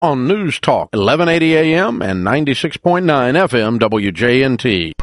on News Talk 1180 AM and 96.9 FM WJNT.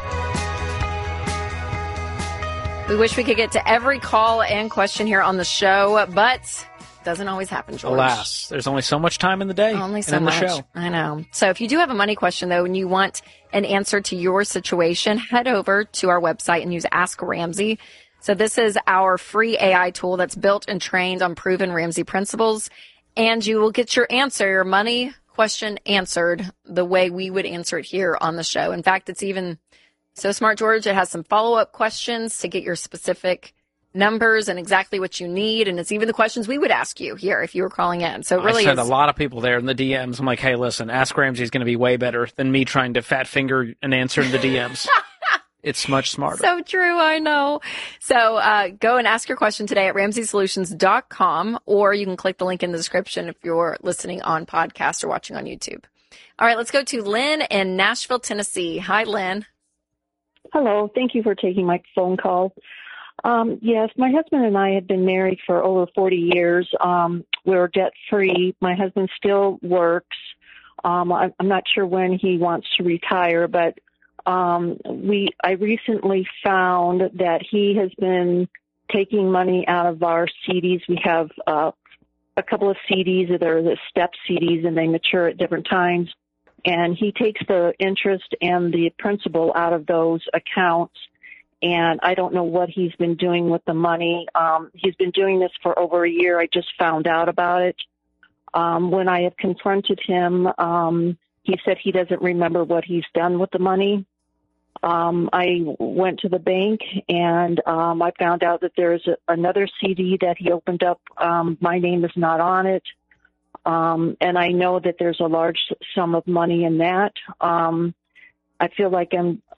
We wish we could get to every call and question here on the show, but it doesn't always happen, George. Alas, there's only so much time in the day. Only so in much. The show. I know. So if you do have a money question, though, and you want an answer to your situation, head over to our website and use Ask Ramsey. So this is our free AI tool that's built and trained on proven Ramsey principles, and you will get your answer, your money question answered the way we would answer it here on the show. In fact, it's even so smart, George. It has some follow-up questions to get your specific numbers and exactly what you need. And it's even the questions we would ask you here if you were calling in. So it really I sent a lot of people there in the DMs. I'm like, hey, listen, Ask Ramsey is going to be way better than me trying to fat finger an answer in the DMs. It's much smarter. So true, I know. So go and ask your question today at RamseySolutions.com, or you can click the link in the description if you're listening on podcast or watching on YouTube. All right, let's go to Lynn in Nashville, Tennessee. Hi, Lynn. Hello. Thank you for taking my phone call. Yes, my husband and I have been married for over 40 years. We're debt-free. My husband still works. I'm not sure when he wants to retire, but I recently found that he has been taking money out of our CDs. We have a couple of CDs that are the step CDs, and they mature at different times. And he takes the interest and the principal out of those accounts. And I don't know what he's been doing with the money. He's been doing this for over a year. I just found out about it. When I have confronted him, he said he doesn't remember what he's done with the money. I went to the bank and I found out that there's another CD that he opened up. My name is not on it. And I know that there's a large sum of money in that. I feel like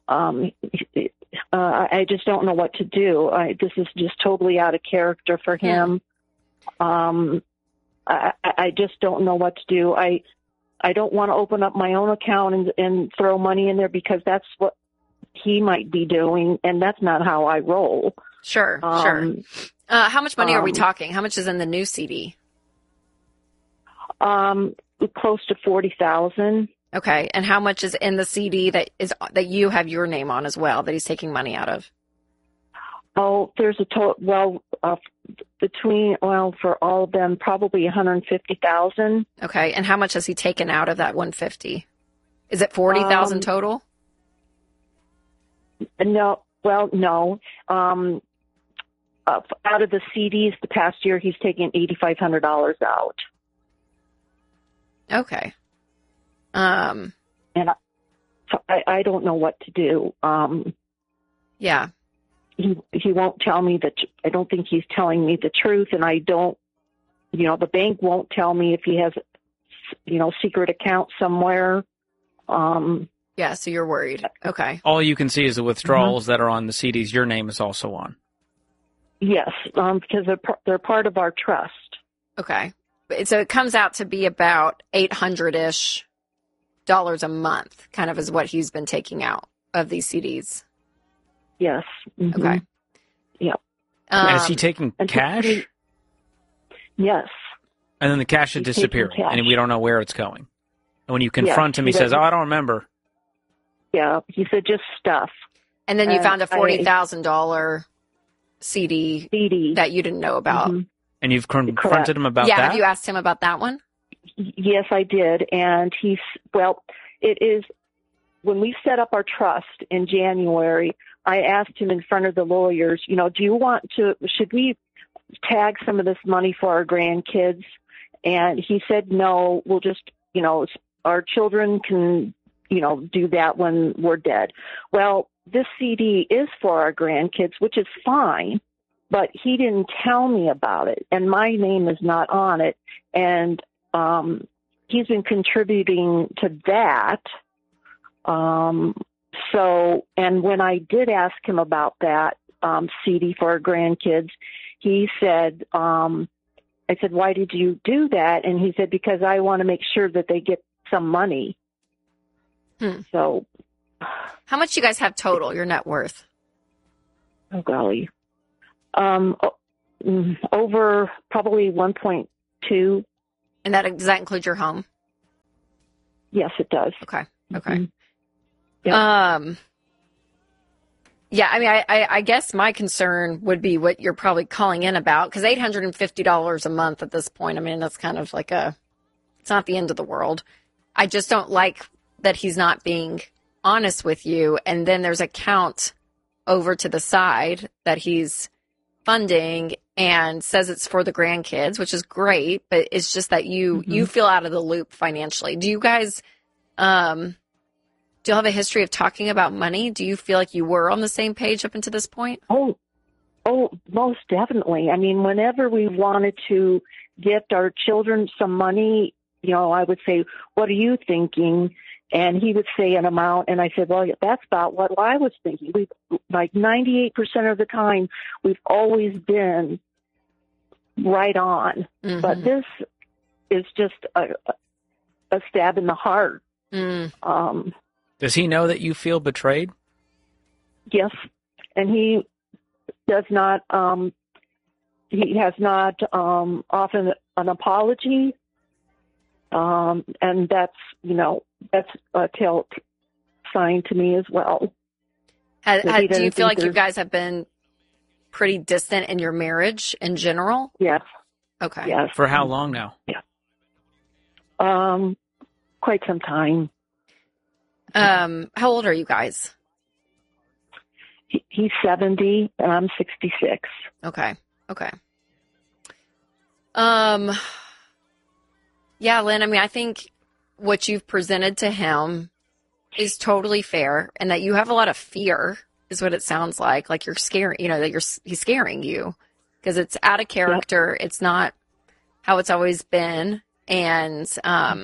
I just don't know what to do. This is just totally out of character for him. I just don't know what to do. I don't want to open up my own account and throw money in there because that's what he might be doing, and that's not how I roll. Sure. How much money are we talking? How much is in the new CD? Close to $40,000. Okay, and how much is in the CD that you have your name on as well that he's taking money out of? Oh, there's a total. Well, for all of them, probably $150,000. Okay, and how much has he taken out of that 150? Is it 40,000 total? No. Well, no. Out of the CDs, the past year, he's taken $8,500 out. Okay. And I don't know what to do. Yeah. He won't tell me that. I don't think he's telling me the truth, and I don't. The bank won't tell me if he has, secret account somewhere. Yeah. So you're worried. Okay. All you can see is the withdrawals that are on the CDs. Your name is also on. Yes, because they're part of our trust. Okay. So it comes out to be about $800-ish a month, kind of is what he's been taking out of these CDs. Yes. Mm-hmm. Okay. Yeah. And is he taking cash? Yes. And then the cash is disappearing, and we don't know where it's going. And when you confront him, he says, I don't remember. Yeah, he said just stuff. And then you found a $40,000 CD that you didn't know about. Mm-hmm. And you've confronted him about that? Yeah, have you asked him about that one? Yes, I did. And it is, when we set up our trust in January, I asked him in front of the lawyers, should we tag some of this money for our grandkids? And he said, no, we'll just, our children can, do that when we're dead. Well, this CD is for our grandkids, which is fine. But he didn't tell me about it, and my name is not on it. And he's been contributing to that. And when I did ask him about that CD for our grandkids, he said, I said, why did you do that? And he said, because I want to make sure that they get some money. So, how much you guys have total, your net worth? Oh, golly. Over probably 1.2. And does that include your home? Yes, it does. Okay. Mhm. Yeah, I mean, I guess my concern would be what you're probably calling in about, because $850 a month at this point, I mean, that's kind of like it's not the end of the world. I just don't like that he's not being honest with you. And then there's a count over to the side that he's funding and says it's for the grandkids, which is great, but it's just that you feel out of the loop financially. Do you guys, do you have a history of talking about money? Do you feel like you were on the same page up until this point? Oh, most definitely. I mean, whenever we wanted to gift our children some money, I would say, what are you thinking? And he would say an amount, and I said, well, that's about what I was thinking. We, like 98% of the time, we've always been right on. Mm-hmm. But this is just a stab in the heart. Mm. Does he know that you feel betrayed? Yes, and he does not. He has not offered an apology, and that's a tell sign to me as well. Do you feel like you guys have been pretty distant in your marriage in general? Yes. Okay. Yes. For how long now? Yeah. Quite some time. How old are you guys? He's 70 and I'm 66. Okay. Yeah, Lynn, I mean, I think what you've presented to him is totally fair, and that you have a lot of fear is what it sounds like. Like you're scared, that he's scaring you because it's out of character. Yep. It's not how it's always been. And,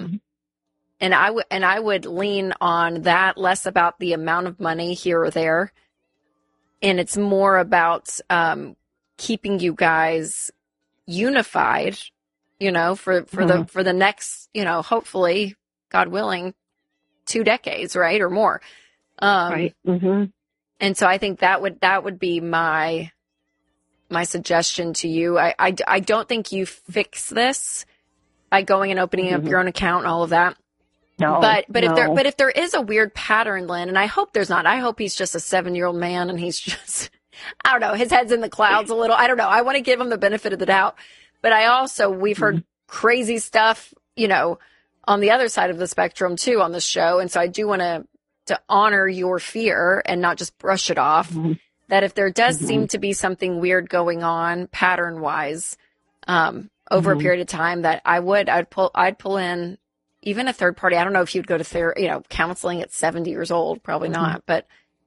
And I would lean on that, less about the amount of money here or there. And it's more about keeping you guys unified, for the next, hopefully, God willing, 2 decades, right? Or more. Right. Mm-hmm. And so I think that would be my suggestion to you. I don't think you fix this by going and opening up your own account and all of that. No, but if there is a weird pattern, Lynn, and I hope there's not. I hope he's just a 7-year-old man and he's just, I don't know, his head's in the clouds a little. I don't know. I want to give him the benefit of the doubt. But we've heard crazy stuff, on the other side of the spectrum too on this show. And so I do want to honor your fear and not just brush it off. Mm-hmm. That if there does seem to be something weird going on pattern wise, over a period of time, that I'd pull in even a third party. I don't know if you'd go to counseling at 70 years old, probably not, but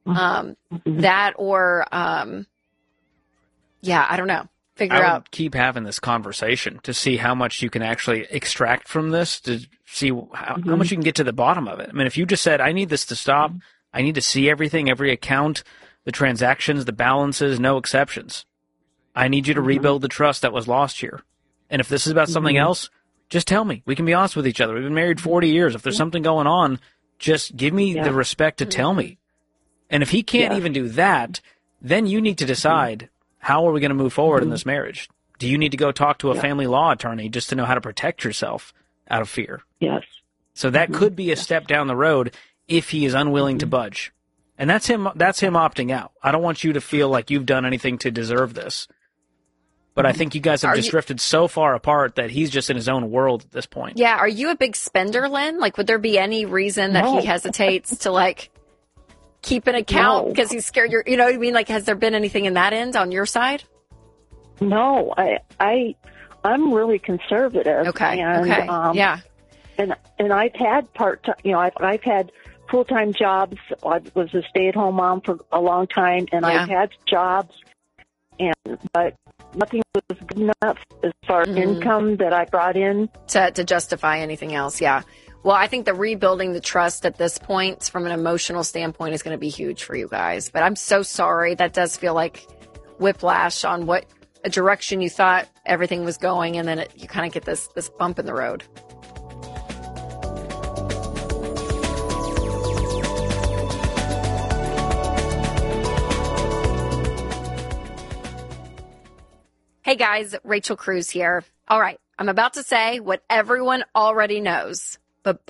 that or I don't know. I would keep having this conversation to see how much you can actually extract from this, to see how much you can get to the bottom of it. I mean, if you just said, I need this to stop, I need to see everything, every account, the transactions, the balances, no exceptions. I need you to rebuild the trust that was lost here. And if this is about something else, just tell me. We can be honest with each other. We've been married 40 years. If there's something going on, just give me the respect to tell me. And if he can't even do that, then you need to decide, how are we going to move forward in this marriage? Do you need to go talk to a family law attorney just to know how to protect yourself out of fear? Yes. So that could be a step down the road if he is unwilling to budge. And that's him opting out. I don't want you to feel like you've done anything to deserve this. But I think you guys have drifted so far apart that he's just in his own world at this point. Yeah. Are you a big spender, Lynn? Like, would there be any reason that he hesitates to, keep an account because he's scared? You know what I mean? Like, has there been anything in that end on your side? No, I'm really conservative. Okay. And, yeah. And I've had part-time, I've had full-time jobs. I was a stay-at-home mom for a long time, and I've had jobs, but nothing was good enough as far as income that I brought in to justify anything else. Yeah. Well, I think the rebuilding the trust at this point from an emotional standpoint is going to be huge for you guys. But I'm so sorry. That does feel like whiplash on what a direction you thought everything was going, and then you kind of get this bump in the road. Hey guys, Rachel Cruz here. All right, I'm about to say what everyone already knows, but